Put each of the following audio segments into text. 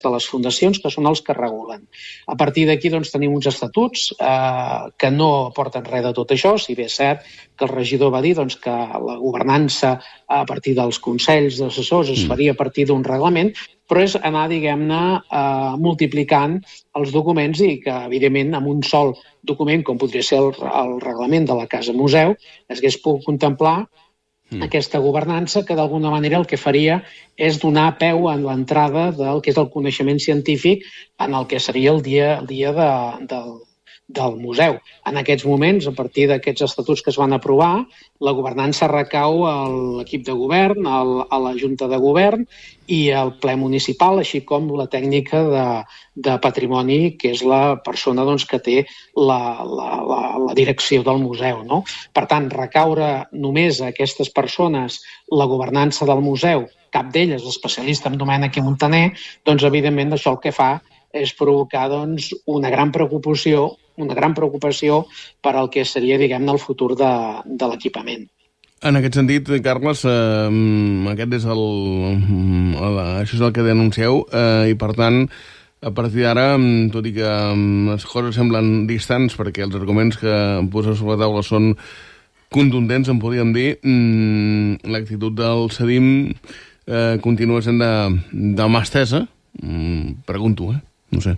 de les fundacions, que són els que regulen. A partir d'aquí doncs, tenim uns estatuts que no aporten res de tot això, si bé és cert que el regidor va dir doncs, que la governança a partir dels consells d'assessors es faria a partir d'un reglament, però és anar, diguem-ne, multiplicant els documents i que, evidentment, amb un sol document, com podria ser el reglament de la Casa Museu, es hagués pogut contemplar aquesta governança que d'alguna manera el que faria és donar peu a l'entrada del que és el coneixement científic en el que seria el dia del museu. En aquests moments, a partir d'aquests estatuts que es van aprovar, la governança recau a l'equip de govern, a la Junta de Govern i al ple municipal, així com la tècnica de patrimoni, que és la persona doncs, que té la direcció del museu. No? Per tant, recaure només a aquestes persones la governança del museu, cap d'elles especialista en Domènec i Muntaner, doncs evidentment això el que fa és provocar doncs, una gran preocupació per al que seria, diguem-ne, el futur de l'equipament. En aquest sentit, Carles, aquest és això és el que denuncieu i, per tant, a partir d'ara, tot i que les coses semblen distants perquè els arguments que poseu sobre la taula són contundents, en podríem dir, l'actitud del CEDIM continua sent de mà estesa? Pregunto, no sé.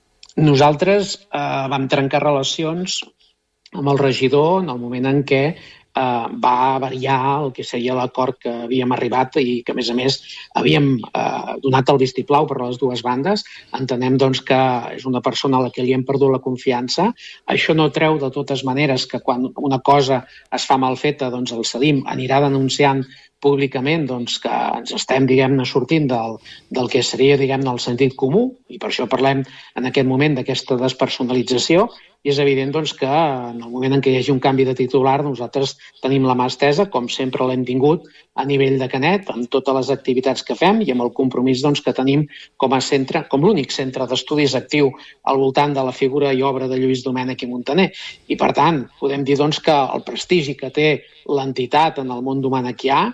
Nosaltres vam trencar relacions amb el regidor en el moment en què va variar el que seria l'acord que havíem arribat i que, a més, havíem donat el vistiplau per les dues bandes. Entenem doncs, que és una persona a la que li hem perdut la confiança. Això no treu, de totes maneres, que quan una cosa es fa mal feta, doncs el CEDIM anirà denunciant públicament doncs, que ens estem, diguem-ne, sortint del que seria, diguem-ne, el sentit comú, i per això parlem en aquest moment d'aquesta despersonalització, i és evident doncs, que en el moment en què hi hagi un canvi de titular nosaltres tenim la mà estesa, com sempre l'hem tingut a nivell de Canet, amb totes les activitats que fem i amb el compromís doncs, que tenim com a centre, com l'únic centre d'estudis actiu al voltant de la figura i obra de Lluís Domènech i Muntaner. I per tant, podem dir doncs, que el prestigi que té l'entitat en el món domenequià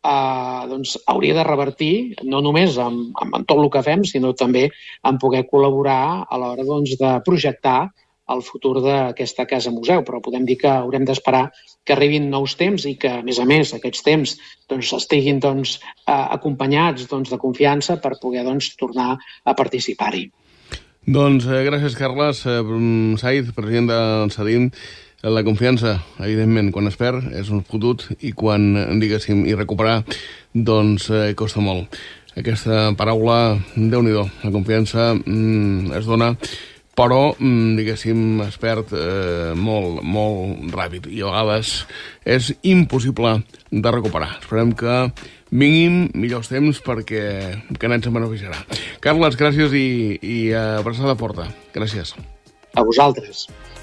doncs, hauria de revertir no només en tot el que fem, sinó també en poder col·laborar a l'hora doncs, de projectar el futur d'aquesta casa museu, però podem dir que haurem d'esperar que arribin nous temps i que, a més, aquests temps doncs, estiguin doncs, acompanyats doncs, de confiança per poder doncs, tornar a participar-hi. Doncs gràcies, Carles. Said, president del CEDIM, la confiança, evidentment, quan es perd és un fotut i quan, diguéssim, i recuperar, doncs costa molt. Aquesta paraula, Déu-n'hi-do, la confiança es dona, però, diguéssim, es perd molt, molt ràpid i a vegades és impossible de recuperar. Esperem que vinguin millors temps perquè Canet se'n beneficiarà. Carles, gràcies i abraçada forta. Gràcies. A vosaltres.